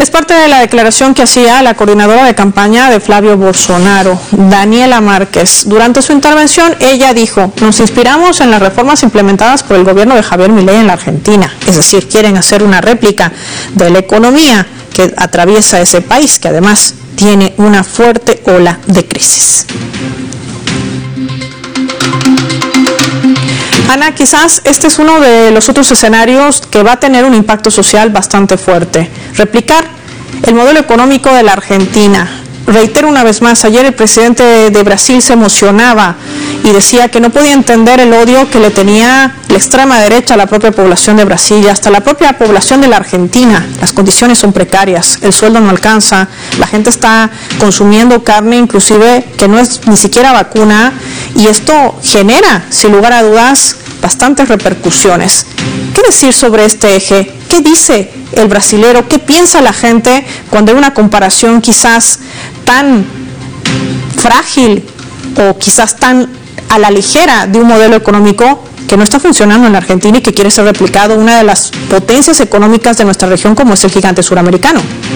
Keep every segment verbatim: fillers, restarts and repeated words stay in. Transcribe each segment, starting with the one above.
Es parte de la declaración que hacía la coordinadora de campaña de Flavio Bolsonaro, Daniela Márquez. Durante su intervención, ella dijo: nos inspiramos en las reformas implementadas por el gobierno de Javier Milei en la Argentina. Es decir, quieren hacer una réplica de la economía que atraviesa ese país, que además tiene una fuerte ola de crisis. Ana, quizás este es uno de los otros escenarios que va a tener un impacto social bastante fuerte. Replicar el modelo económico de la Argentina. Reitero una vez más, ayer el presidente de Brasil se emocionaba y decía que no podía entender el odio que le tenía la extrema derecha a la propia población de Brasil y hasta la propia población de la Argentina. Las condiciones son precarias, el sueldo no alcanza, la gente está consumiendo carne inclusive que no es ni siquiera vacuna, y esto genera, sin lugar a dudas, bastantes repercusiones. ¿Qué decir sobre este eje? ¿Qué dice el brasilero? ¿Qué piensa la gente cuando hay una comparación quizás tan frágil o quizás tan a la ligera de un modelo económico que no está funcionando en la Argentina y que quiere ser replicado en una de las potencias económicas de nuestra región, como es el gigante suramericano?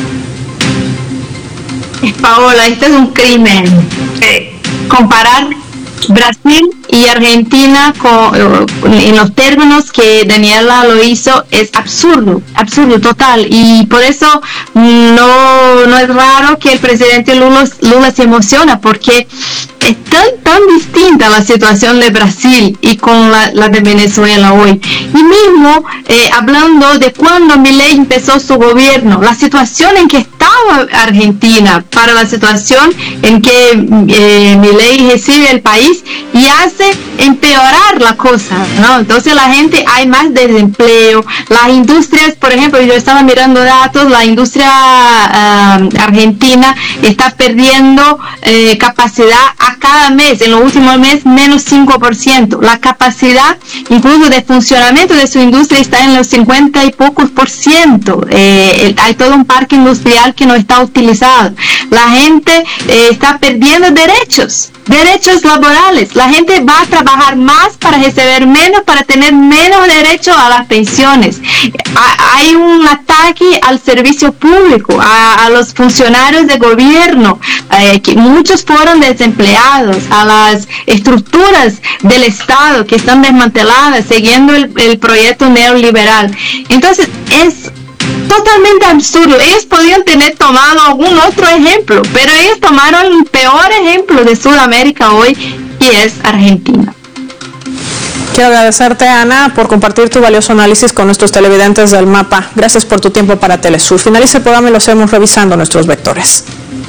Paola, este es un crimen. Eh, comparar Brasil y Argentina con, en los términos que Daniela lo hizo es absurdo, absurdo total, y por eso no, no es raro que el presidente Lula, Lula se emociona, porque es tan, tan distinta la situación de Brasil y con la, la de Venezuela hoy. Y mismo eh, hablando de cuando Milei empezó su gobierno, la situación en que estaba Argentina para la situación en que eh, Milei recibe el país y hace empeorar la cosa, ¿no? Entonces la gente, hay más desempleo, las industrias, por ejemplo, yo estaba mirando datos, la industria uh, argentina está perdiendo eh, capacidad a cada mes, en los últimos meses menos cinco por ciento, la capacidad incluso de funcionamiento de su industria está en los cincuenta y pocos por ciento, eh, hay todo un parque industrial que no está utilizado, la gente eh, está perdiendo derechos, derechos laborales, la gente va a trabajar más para recibir menos, para tener menos derecho a las pensiones. Hay un ataque al servicio público, a, a los funcionarios de gobierno, eh, que muchos fueron desempleados, a las estructuras del Estado que están desmanteladas, siguiendo el, el proyecto neoliberal. Entonces, es totalmente absurdo. Ellos podían tener tomado algún otro ejemplo, pero ellos tomaron el peor ejemplo de Sudamérica hoy, y es Argentina. Quiero agradecerte, Ana, por compartir tu valioso análisis con nuestros televidentes del Mapa. Gracias por tu tiempo para Telesur. Finaliza el programa y lo hacemos revisando nuestros vectores.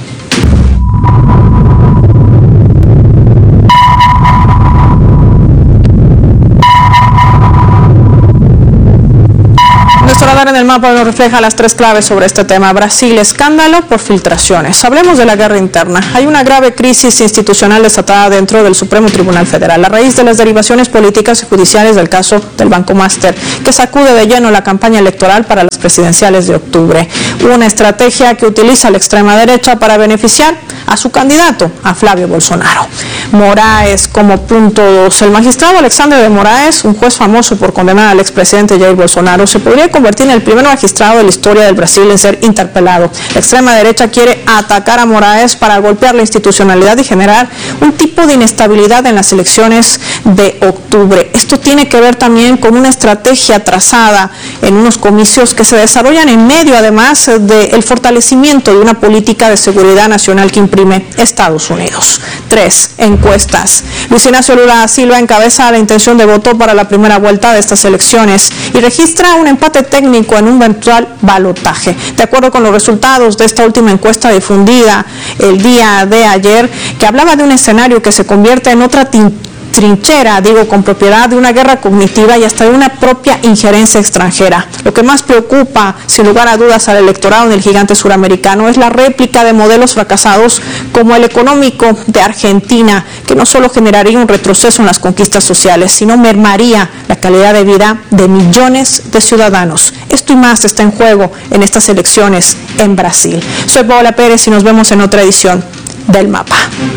Nuestro radar en el Mapa nos refleja las tres claves sobre este tema. Brasil, escándalo por filtraciones. Hablemos de la guerra interna. Hay una grave crisis institucional desatada dentro del Supremo Tribunal Federal a raíz de las derivaciones políticas y judiciales del caso del Banco Master, que sacude de lleno la campaña electoral para las presidenciales de octubre. Una estrategia que utiliza la extrema derecha para beneficiar a su candidato, a Flavio Bolsonaro. Moraes como punto dos. El magistrado Alexandre de Moraes, un juez famoso por condenar al expresidente Jair Bolsonaro, se podría convertir en el primer magistrado de la historia del Brasil en ser interpelado. La extrema derecha quiere atacar a Moraes para golpear la institucionalidad y generar un tipo de inestabilidad en las elecciones de octubre. Esto tiene que ver también con una estrategia trazada en unos comicios que se desarrollan en medio, además, del fortalecimiento de una política de seguridad nacional que imprime Estados Unidos. Tres, encuestas. Luis Ignacio Lula da Silva encabeza la intención de voto para la primera vuelta de estas elecciones y registra un empate técnico en un eventual balotaje. De acuerdo con los resultados de esta última encuesta difundida el día de ayer, que hablaba de un escenario que se convierte en otra trinchera, digo con propiedad, de una guerra cognitiva y hasta de una propia injerencia extranjera. Lo que más preocupa, sin lugar a dudas, al electorado del gigante suramericano es la réplica de modelos fracasados como el económico de Argentina, que no solo generaría un retroceso en las conquistas sociales, sino mermaría la calidad de vida de millones de ciudadanos. Esto y más está en juego en estas elecciones en Brasil. Soy Paola Pérez y nos vemos en otra edición del Mapa.